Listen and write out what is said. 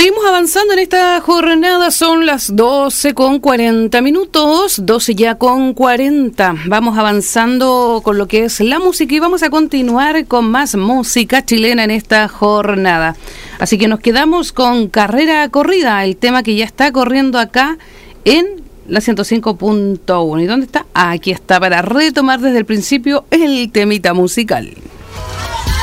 Seguimos avanzando en esta jornada, son las 12:40, 12 ya con 40. Vamos avanzando con lo que es la música y vamos a continuar con más música chilena en esta jornada. Así que nos quedamos con Carrera Corrida, el tema que ya está corriendo acá en la 105.1. ¿Y dónde está? Aquí está, para retomar desde el principio el temita musical.